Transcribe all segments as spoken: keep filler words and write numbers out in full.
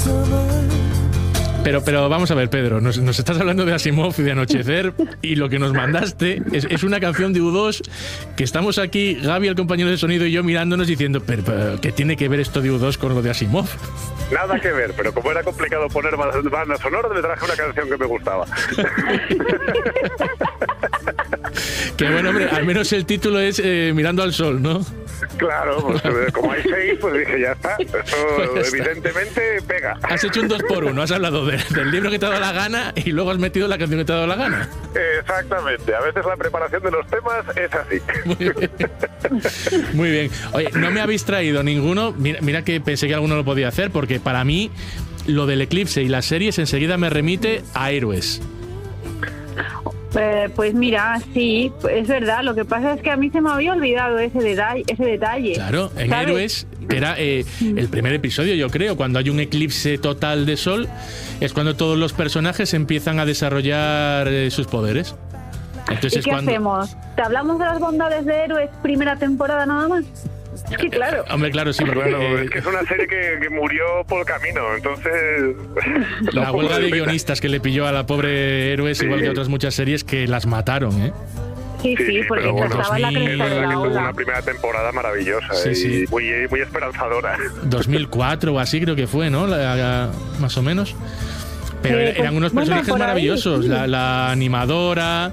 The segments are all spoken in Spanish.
Pero, pero vamos a ver, Pedro, nos, nos estás hablando de Asimov y de Anochecer, y lo que nos mandaste es, es una canción de U dos que estamos aquí, Gaby, el compañero de sonido, y yo mirándonos diciendo, pero, pero ¿qué tiene que ver esto de U dos con lo de Asimov? Nada que ver, pero como era complicado poner banda sonora, me traje una canción que me gustaba. Que bueno, hombre, al menos el título es eh, Mirando al Sol, ¿no? Claro, pues como hay seis, pues dije, ya está. Esto pues evidentemente pega. Has hecho un dos por uno, has hablado de, del libro que te ha dado la gana y luego has metido la canción que te ha dado la gana. Exactamente, a veces la preparación de los temas es así. Muy bien. Muy bien. Oye, no me habéis traído ninguno, mira, mira que pensé que alguno lo podía hacer, porque para mí lo del eclipse y las series enseguida me remite a Héroes. Eh, pues mira, sí, es verdad. Lo que pasa es que a mí se me había olvidado ese detalle. Ese detalle claro, en ¿sabes? Héroes, que era eh, el primer episodio, yo creo, cuando hay un eclipse total de sol, es cuando todos los personajes empiezan a desarrollar eh, sus poderes. Entonces ¿Y es qué cuando... hacemos? ¿Te hablamos de las bondades de Héroes primera temporada nada más? Es que claro. Eh, hombre, claro, sí, porque Bueno, eh, es que es una serie que, que murió por el camino, entonces... la no huelga de puedo guionistas que le pilló a la pobre Héroes, Sí. igual que otras muchas series, que las mataron, ¿eh? Sí, sí, porque pero bueno, estaba en la dos mil, cresta de Es verdad la que tuvo ola. una primera temporada maravillosa Sí, y sí. Muy, muy esperanzadora. dos mil cuatro o así creo que fue, ¿no? La- la- más o menos. Pero Eh, eran pues, unos bueno, personajes por ahí, maravillosos. sí. La, la animadora,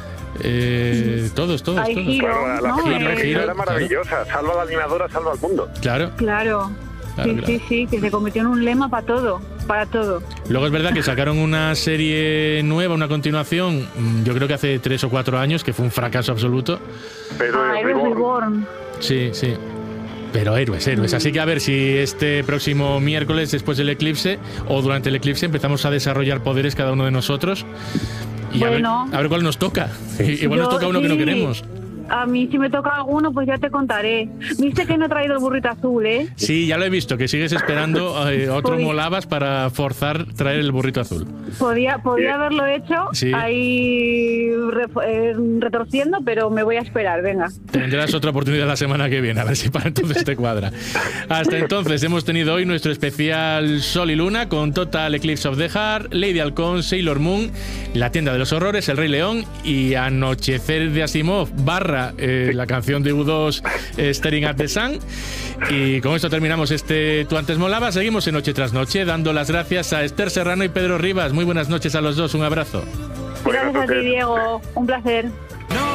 eh, todos, todos, Hay todos. giro, Claro, la, la, ¿no? la Giro, premisa giro, era maravillosa. Salva a la animadora, salva al mundo. Claro. Claro. Claro, sí, claro. sí, sí, que se convirtió en un lema para todo, para todo. Luego es verdad que sacaron una serie nueva, una continuación, mm, yo creo que hace tres o cuatro años, que fue un fracaso absoluto. Pero Ah, es Héroes Reborn. Reborn. Sí, sí. Pero héroes, héroes. Así que a ver si este próximo miércoles, después del eclipse, o durante el eclipse, empezamos a desarrollar poderes cada uno de nosotros. Y Bueno. a, ver, a ver cuál nos toca. Igual nos Yo, toca uno que no sí. queremos. A mí si me toca alguno, pues ya te contaré. Viste que no he traído el burrito azul, ¿eh? Sí, ya lo he visto, que sigues esperando eh, otro Podí- molabas para forzar traer el burrito azul. Podía, podía haberlo hecho Sí. ahí re- eh, retorciendo, pero me voy a esperar, venga. Tendrás otra oportunidad la semana que viene, a ver si para entonces te cuadra. Hasta entonces, hemos tenido hoy nuestro especial Sol y Luna con Total Eclipse of the Heart, Lady Halcón, Sailor Moon, La Tienda de los Horrores, El Rey León y Anochecer de Asimov, barra eh, la canción de U dos, eh, Staring at the Sun. Y con esto terminamos este Tú antes molaba. Seguimos en Noche tras Noche, dando las gracias a Esther Serrano y Pedro Rivas. Muy buenas noches a los dos, un abrazo. Buenas Gracias a ti, noches. Diego. Un placer.